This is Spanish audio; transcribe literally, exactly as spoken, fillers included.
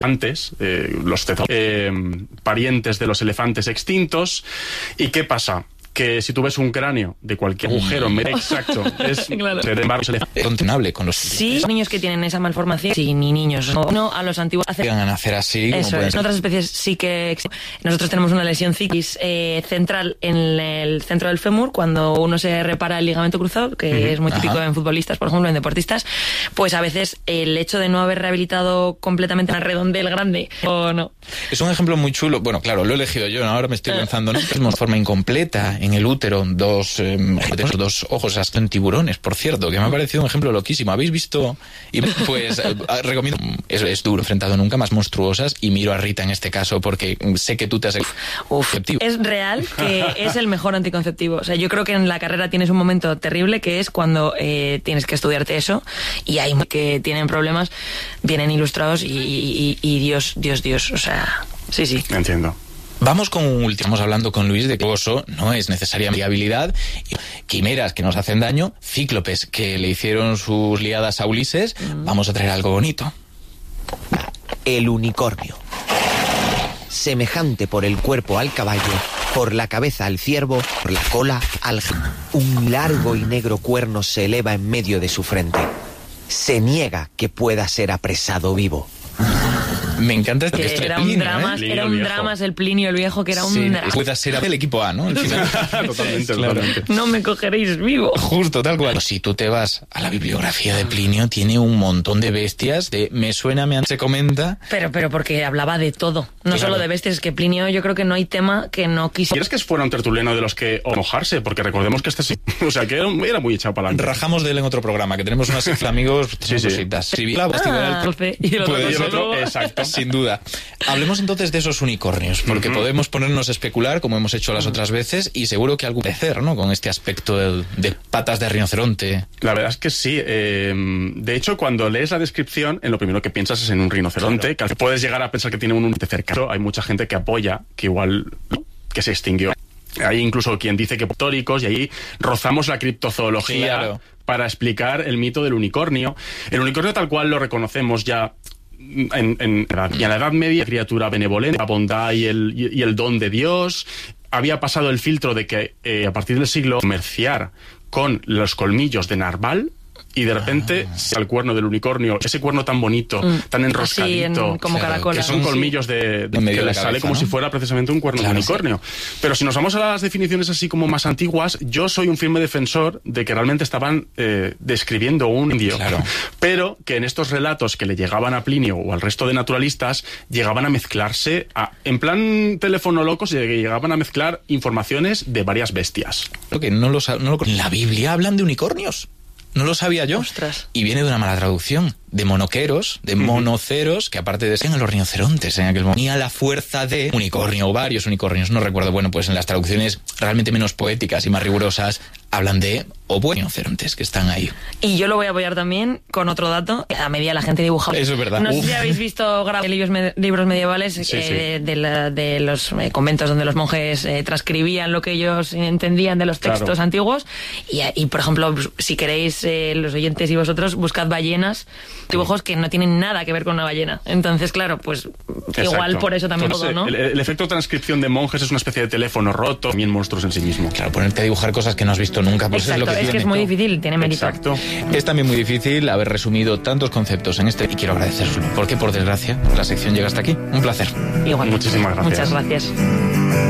antes, eh, los cefalópodos, eh, parientes de los elefantes extintos. ¿Y qué pasa? Que si tú ves un cráneo de cualquier agujero, mm. exacto, es claro. contenable con los sí, los niños que tienen esa malformación, sí, ni niños, no, no a los antiguos llegan a nacer así. Eso es. En otras especies sí que nosotros tenemos una lesión ciclis eh, central en el centro del fémur cuando uno se repara el ligamento cruzado, que uh-huh. es muy típico Ajá. en futbolistas, por ejemplo, en deportistas, pues a veces el hecho de no haber rehabilitado completamente una redondel grande o no. Es un ejemplo muy chulo. Bueno, claro, lo he elegido yo, ¿no? Ahora me estoy pensando, ¿no? Es una forma incompleta en el útero, dos, eh, dos ojos hasta en tiburones, por cierto, que me ha parecido un ejemplo loquísimo. ¿Habéis visto? Y pues eh, recomiendo, es, es duro, enfrentado nunca, más monstruosas, y miro a Rita en este caso porque sé que tú te has... Uf, es real que es el mejor anticonceptivo. O sea, yo creo que en la carrera tienes un momento terrible que es cuando eh, tienes que estudiarte eso, y hay que tienen problemas, vienen ilustrados y, y, y Dios, Dios, Dios, o sea, sí, sí. Entiendo. Vamos con un último. Estamos hablando con Luis de que el oso no es necesariamente habilidad, quimeras que nos hacen daño, cíclopes que le hicieron sus liadas a Ulises. Mm. Vamos a traer algo bonito. El unicornio. Semejante por el cuerpo al caballo, por la cabeza al ciervo, por la cola al... Un largo y negro cuerno se eleva en medio de su frente. Se niega que pueda ser apresado vivo. Me encanta esto que, que era, Plinio, un drama, ¿eh? era un drama, el Plinio el viejo, que era un sí, drama. Puede ser el equipo A, ¿no? Al final. Totalmente, claro. totalmente. No me cogeréis vivo. Justo, tal cual. Si tú te vas a la bibliografía de Plinio, tiene un montón de bestias, de me suena, me se comenta... Pero, pero porque hablaba de todo, no claro. solo de bestias, es que Plinio yo creo que no hay tema que no quisiera... ¿Quieres que fuera un tertuliano de los que o mojarse? Porque recordemos que este sí, o sea, que era, era muy echado para adelante. Rajamos de él en otro programa, que tenemos unas amigos, sí, sí. cositas. Sí, la ah, el... y el otro, pues, el otro exacto. Sin duda. Hablemos entonces de esos unicornios, porque uh-huh. podemos ponernos a especular, como hemos hecho las uh-huh. otras veces, y seguro que algo parecer, ¿no? Con este aspecto de, de patas de rinoceronte. La verdad es que sí. Eh, de hecho, cuando lees la descripción, en lo primero que piensas es en un rinoceronte, claro. que puedes llegar a pensar que tiene un unicornio cercano. Hay mucha gente que apoya que igual ¿no? que se extinguió. Hay incluso quien dice que históricos, y ahí rozamos la criptozoología claro. para explicar el mito del unicornio. El unicornio tal cual lo reconocemos ya En, en, y en la Edad Media, criatura benevolente, la bondad y el, y, y el don de Dios. Había pasado el filtro de que eh, a partir del siglo comerciar con los colmillos de narval, y de repente ah. el cuerno del unicornio, ese cuerno tan bonito, mm. tan enroscadito, en, como claro, caracola, que son sí. colmillos de, de, de que le sale como ¿no? si fuera precisamente un cuerno claro, de unicornio. Sí. Pero si nos vamos a las definiciones así como más antiguas, yo soy un firme defensor de que realmente estaban eh, describiendo un indio, claro. pero que en estos relatos que le llegaban a Plinio o al resto de naturalistas, llegaban a mezclarse, a, en plan teléfono loco, se llegaban a mezclar informaciones de varias bestias. Lo que no lo, no lo, en la Biblia hablan de unicornios. No lo sabía yo. Ostras. Y viene de una mala traducción. De monoqueros, de monoceros, que aparte de ser en los rinocerontes en aquel momento, tenía la fuerza de unicornio o varios unicornios, no recuerdo. Bueno, pues en las traducciones realmente menos poéticas y más rigurosas hablan de obuenos rinocerontes que están ahí. Y yo lo voy a apoyar también con otro dato. A medida la gente dibujaba. Eso es verdad. No Uf. sé si habéis visto libros, med- libros medievales sí, eh, sí. De, de, la, de los eh, conventos donde los monjes eh, transcribían lo que ellos entendían de los textos claro. antiguos. Y, y, por ejemplo, si queréis, eh, los oyentes y vosotros, buscad ballenas, dibujos que no tienen nada que ver con una ballena. Entonces, claro, pues Exacto. igual por eso también Entonces, todo, ¿no? El, el efecto transcripción de monjes es una especie de teléfono roto, también monstruos en sí mismo. Claro, ponerte a dibujar cosas que no has visto nunca, pues Exacto, es lo que es tiene. que es muy difícil, tiene mérito. Exacto. Es también muy difícil haber resumido tantos conceptos en este, y quiero agradeceros, porque por desgracia la sección llega hasta aquí. Un placer. Igual. Muchísimas gracias. Muchas gracias.